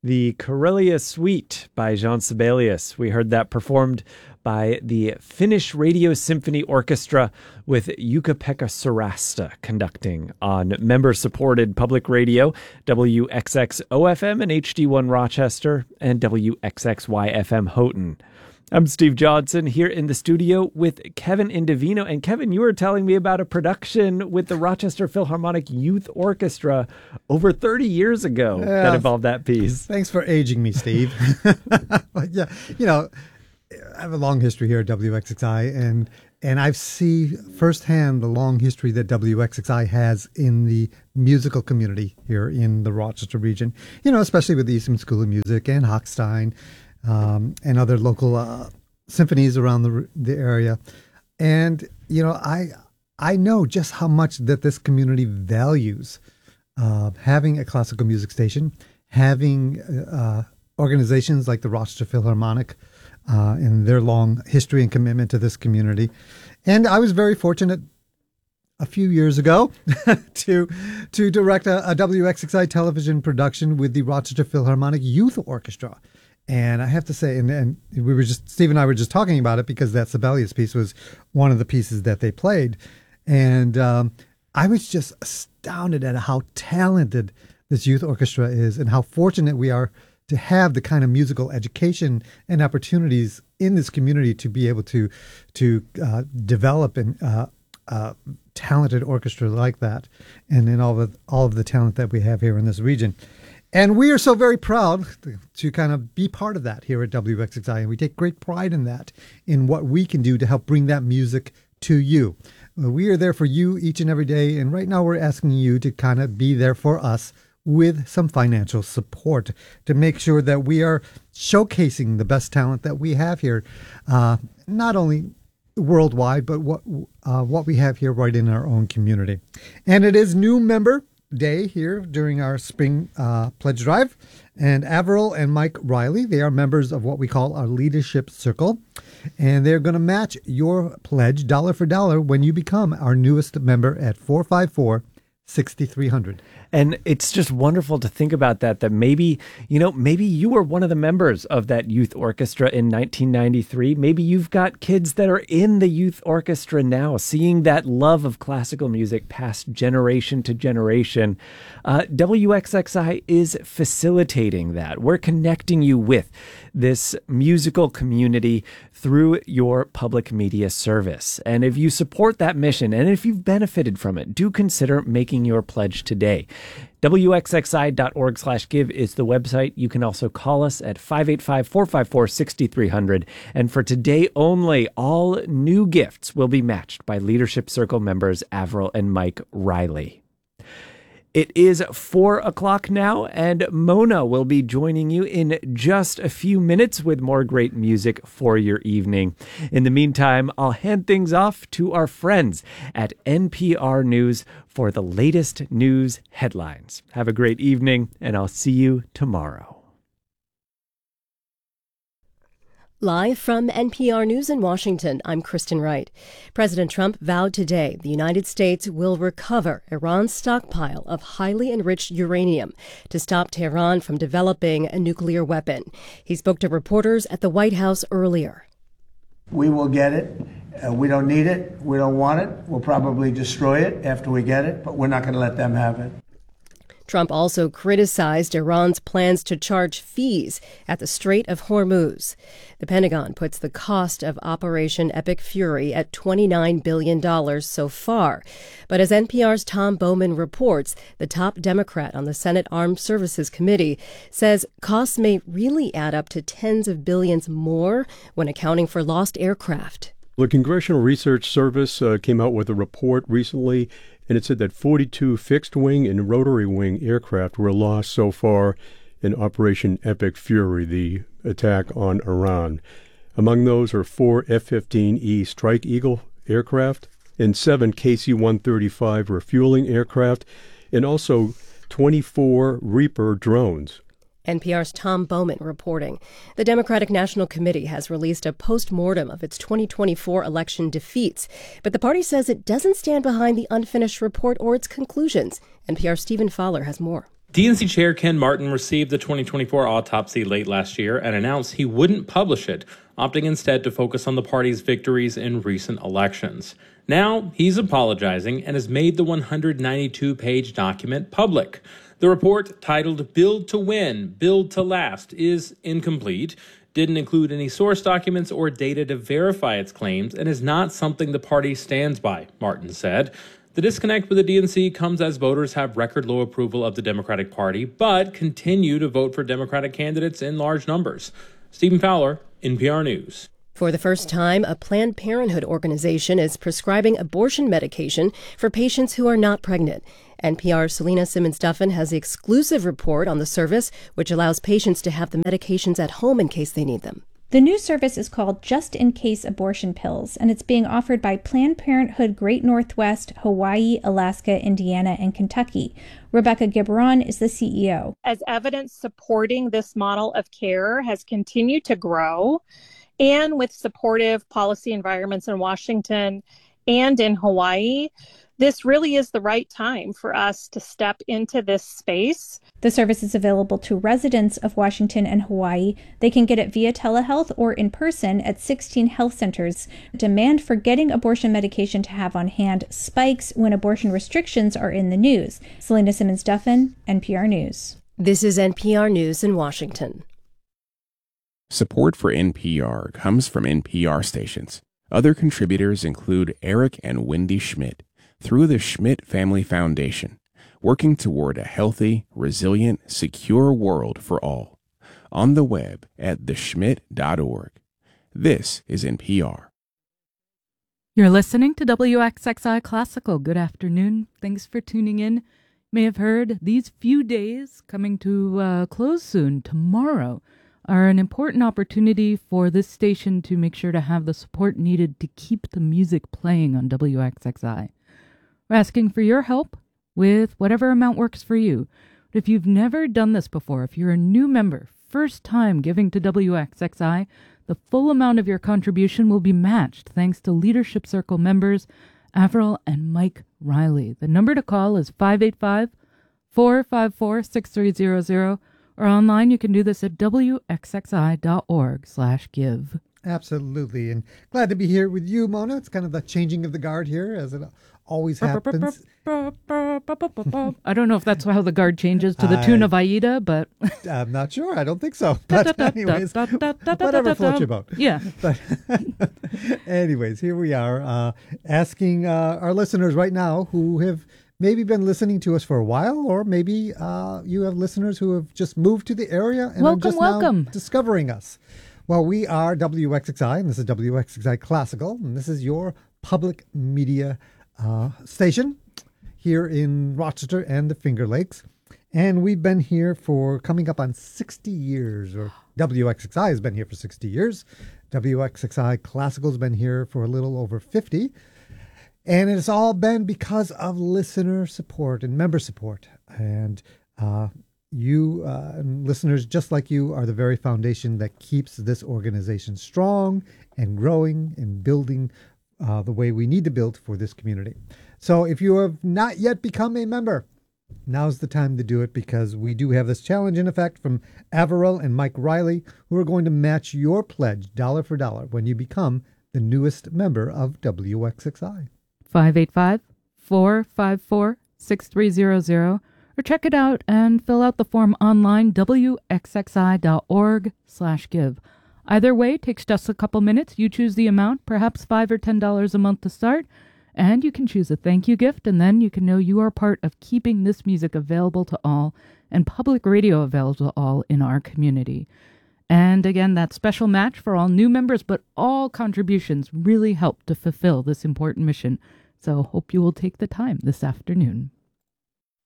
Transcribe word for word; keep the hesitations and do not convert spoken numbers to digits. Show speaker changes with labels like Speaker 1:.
Speaker 1: the Karelia Suite by Jean Sibelius. We heard that performed by the Finnish Radio Symphony Orchestra with Jukka-Pekka Sarasta conducting on member-supported public radio, W X X O F M and H D one Rochester and W X X Y F M Houghton. I'm Steve Johnson here in the studio with Kevin Indovino. And Kevin, you were telling me about a production with the Rochester Philharmonic Youth Orchestra over thirty years ago yeah, that involved that piece.
Speaker 2: Thanks for aging me, Steve. yeah, you know, I have a long history here at W X X I, and and I see firsthand the long history that W X X I has in the musical community here in the Rochester region, you know, especially with the Eastman School of Music and Hochstein. Um, and other local uh, symphonies around the the area, and you know, I I know just how much that this community values uh, having a classical music station, having uh, organizations like the Rochester Philharmonic, uh, and their long history and commitment to this community. And I was very fortunate a few years ago to to direct a, a W X X I television production with the Rochester Philharmonic Youth Orchestra. And I have to say, and, and we were just, Steve and I were just talking about it because that Sibelius piece was one of the pieces that they played. And um, I was just astounded at how talented this youth orchestra is and how fortunate we are to have the kind of musical education and opportunities in this community to be able to to uh, develop an uh, uh, talented orchestra like that, and in all of all of the talent that we have here in this region. And we are so very proud to, to kind of be part of that here at W X X I, and we take great pride in that, in what we can do to help bring that music to you. We are there for you each and every day, and right now we're asking you to kind of be there for us with some financial support to make sure that we are showcasing the best talent that we have here, uh, not only worldwide, but what uh, what we have here right in our own community. And it is new member day here during our spring uh, pledge drive. And Avril and Mike Riley, they are members of what we call our Leadership Circle. And they're going to match your pledge dollar for dollar when you become our newest member at four five four, six three zero zero.
Speaker 1: And it's just wonderful to think about that, that maybe, you know, maybe you were one of the members of that youth orchestra in nineteen ninety-three. Maybe you've got kids that are in the youth orchestra now, seeing that love of classical music pass generation to generation. Uh, W X X I is facilitating that. We're connecting you with this musical community through your public media service. And if you support that mission, and if you've benefited from it, do consider making your pledge today. W X X I dot org slash give is the website. You can also call us at five eight five, four five four, six three zero zero. And for today only, all new gifts will be matched by Leadership Circle members Avril and Mike Riley. It is four o'clock now, and Mona will be joining you in just a few minutes with more great music for your evening. In the meantime, I'll hand things off to our friends at N P R News for the latest news headlines. Have a great evening, and I'll see you tomorrow.
Speaker 3: Live from N P R News in Washington, I'm Kristen Wright. President Trump vowed today the United States will recover Iran's stockpile of highly enriched uranium to stop Tehran from developing a nuclear weapon. He spoke to reporters at the White House earlier.
Speaker 4: We will get it. Uh, we don't need it. We don't want it. We'll probably destroy it after we get it, but we're not going to let them have it.
Speaker 3: Trump also criticized Iran's plans to charge fees at the Strait of Hormuz. The Pentagon puts the cost of Operation Epic Fury at twenty-nine billion dollars so far. But as N P R's Tom Bowman reports, the top Democrat on the Senate Armed Services Committee says costs may really add up to tens of billions more when accounting for lost aircraft.
Speaker 5: The Congressional Research Service uh, came out with a report recently, and it said that forty-two fixed-wing and rotary-wing aircraft were lost so far in Operation Epic Fury, the attack on Iran. Among those are four F fifteen E Strike Eagle aircraft and seven K C one thirty-five refueling aircraft, and also twenty-four Reaper drones.
Speaker 3: N P R's Tom Bowman reporting. The Democratic National Committee has released a post-mortem of its twenty twenty-four election defeats, but the party says it doesn't stand behind the unfinished report or its conclusions. N P R's Stephen Fowler has more.
Speaker 6: D N C Chair Ken Martin received the twenty twenty-four autopsy late last year and announced he wouldn't publish it, opting instead to focus on the party's victories in recent elections. Now, he's apologizing and has made the one hundred ninety-two page document public. The report, titled Build to Win, Build to Last, is incomplete, didn't include any source documents or data to verify its claims, and is not something the party stands by, Martin said. The disconnect with the D N C comes as voters have record low approval of the Democratic Party, but continue to vote for Democratic candidates in large numbers. Stephen Fowler, N P R News.
Speaker 3: For the first time, a Planned Parenthood organization is prescribing abortion medication for patients who are not pregnant. N P R's Selena Simmons-Duffin has the exclusive report on the service, which allows patients to have the medications at home in case they need them.
Speaker 7: The new service is called Just In Case Abortion Pills, and it's being offered by Planned Parenthood Great Northwest, Hawaii, Alaska, Indiana, and Kentucky. Rebecca Gibberon is the C E O.
Speaker 8: As evidence supporting this model of care has continued to grow, and with supportive policy environments in Washington and in Hawaii, this really is the right time for us to step into this space.
Speaker 7: The service is available to residents of Washington and Hawaii. They can get it via telehealth or in person at sixteen health centers. Demand for getting abortion medication to have on hand spikes when abortion restrictions are in the news. Selena Simmons-Duffin, N P R News.
Speaker 3: This is N P R News in Washington.
Speaker 9: Support for N P R comes from N P R stations. Other contributors include Eric and Wendy Schmidt through the Schmidt Family Foundation, working toward a healthy, resilient, secure world for all. On the web at the schmidt dot org. This is N P R.
Speaker 10: You're listening to W X X I Classical. Good afternoon. Thanks for tuning in. You may have heard these few days coming to uh, close soon, tomorrow, are an important opportunity for this station to make sure to have the support needed to keep the music playing on W X X I. We're asking for your help with whatever amount works for you. But if you've never done this before, if you're a new member, first time giving to W X X I, the full amount of your contribution will be matched thanks to Leadership Circle members Avril and Mike Riley. The number to call is five eight five, four five four, six three zero zero, or online you can do this at w x x i dot org slash give.
Speaker 2: Absolutely, and glad to be here with you, Mona. It's kind of the changing of the guard here, as it always happens.
Speaker 10: I don't know if that's how the guard changes to the I, tune of Aida, but
Speaker 2: I'm not sure. I don't think so. But anyways, whatever floats your boat.
Speaker 10: Yeah.
Speaker 2: But anyways, here we are uh, asking uh, our listeners right now who have maybe been listening to us for a while, or maybe uh, you have listeners who have just moved to the area and
Speaker 10: welcome,
Speaker 2: are just
Speaker 10: welcome.
Speaker 2: now discovering us. Well, we are W X X I, and this is W X X I Classical, and this is your public media uh, station here in Rochester and the Finger Lakes. And we've been here for coming up on sixty years, or W X X I has been here for sixty years. W X X I Classical's been here for a little over fifty. And it's all been because of listener support and member support. And uh, you, uh, listeners just like you, are the very foundation that keeps this organization strong and growing and building uh, the way we need to build for this community. So if you have not yet become a member, now's the time to do it, because we do have this challenge in effect from Avril and Mike Riley, who are going to match your pledge dollar for dollar when you become the newest member of W X X I.
Speaker 10: five eight five, four five four, six three zero zero, or check it out and fill out the form online, w x x i dot org slash give. Either way takes just a couple minutes. You choose the amount, perhaps five or ten dollars a month to start, and you can choose a thank you gift, and then you can know you are part of keeping this music available to all and public radio available to all in our community. And again, that special match for all new members, but all contributions really help to fulfill this important mission. So hope you will take the time this afternoon.